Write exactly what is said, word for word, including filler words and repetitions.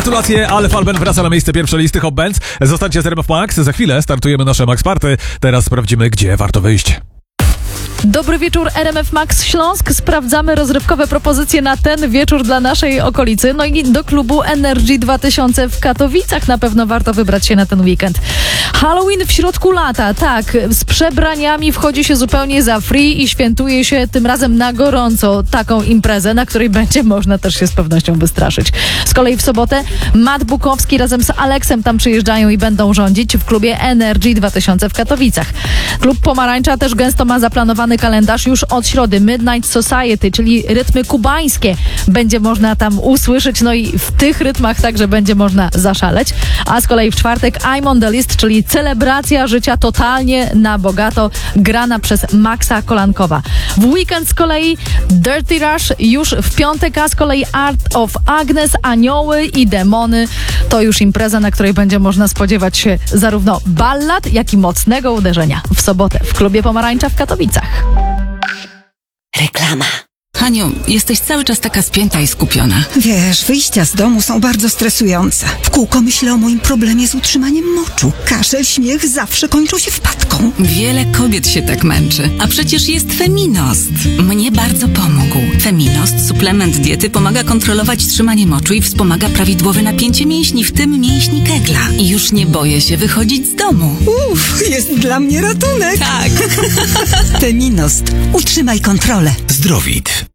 Gratulacje, ale Falben wraca na miejsce pierwsze listy Hot Bands. Zostańcie z R M F Max, za chwilę startujemy nasze Max Party. Teraz sprawdzimy, gdzie warto wyjść. Dobry wieczór, R M F Max Śląsk. Sprawdzamy rozrywkowe propozycje na ten wieczór dla naszej okolicy. No i do klubu Energy dwa tysiące w Katowicach na pewno warto wybrać się na ten weekend. Halloween w środku lata, tak. Z przebraniami wchodzi się zupełnie za free i świętuje się tym razem na gorąco taką imprezę, na której będzie można też się z pewnością wystraszyć. Z kolei w sobotę Matt Bukowski razem z Aleksem tam przyjeżdżają i będą rządzić w klubie Energy dwa tysiące w Katowicach. Klub Pomarańcza też gęsto ma zaplanowany kalendarz już od środy. Midnight Society, czyli rytmy kubańskie, będzie można tam usłyszeć, no i w tych rytmach także będzie można zaszaleć. A z kolei w czwartek I'm on the list, czyli celebracja życia totalnie na bogato, grana przez Maxa Kolankowa. W weekend z kolei Dirty Rush już w piątek, a z kolei Art of Agnes, Anioły i Demony. To już impreza, na której będzie można spodziewać się zarówno ballad, jak i mocnego uderzenia. W sobotę w klubie Pomarańcza w Katowicach. Reklama. Haniu, jesteś cały czas taka spięta i skupiona. Wiesz, wyjścia z domu są bardzo stresujące. W kółko myślę o moim problemie z utrzymaniem moczu. Kaszel, śmiech zawsze kończą się wpadką. Wiele kobiet się tak męczy. A przecież jest Feminost. Mnie bardzo pomógł. Feminost, suplement diety, pomaga kontrolować trzymanie moczu i wspomaga prawidłowe napięcie mięśni, w tym mięśni kegla. I już nie boję się wychodzić z domu. Uff, jest dla mnie ratunek. Tak. Feminost. Utrzymaj kontrolę. Zdrowit.